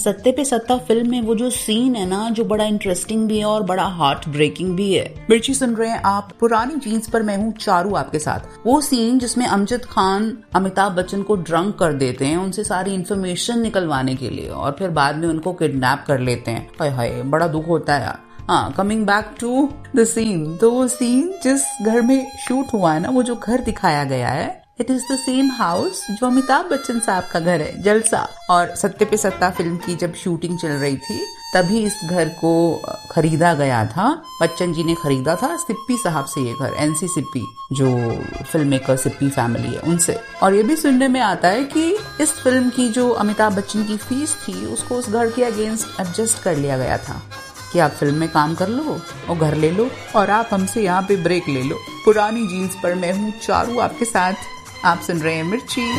सत्ते पे सत्ता फिल्म में वो जो सीन है ना, जो बड़ा इंटरेस्टिंग भी है और बड़ा हार्ट ब्रेकिंग भी है। मिर्ची सुन रहे हैं आप पुरानी जीन्स पर, मैं हूँ चारू आपके साथ। वो सीन जिसमें अमजद खान अमिताभ बच्चन को ड्रंक कर देते हैं उनसे सारी इन्फॉर्मेशन निकलवाने के लिए, और फिर बाद में उनको किडनैप कर लेते हैं। हाय हाय, बड़ा दुख होता है यार। हाँ, coming back to the scene, तो वो सीन जिस घर में शूट हुआ है ना, वो जो घर दिखाया गया है, it is the same house जो अमिताभ बच्चन साहब का घर है, जलसा। और सत्ते पे सत्ता फिल्म की जब शूटिंग चल रही थी तभी इस घर को खरीदा गया था, बच्चन जी ने खरीदा था सिप्पी साहब से ये घर, एनसी सिप्पी जो फिल्म मेकर सिप्पी फैमिली है उनसे। और ये भी सुनने में आता है कि इस फिल्म की जो अमिताभ बच्चन की फीस थी उसको उस घर के अगेंस्ट एडजस्ट कर लिया गया था कि आप फिल्म में काम कर लो और घर ले लो और आप हमसे यहाँ पे ब्रेक ले लो। पुरानी जीन्स पर मैं हूँ चारू आपके साथ, आप सुन रहे हैं मिर्ची।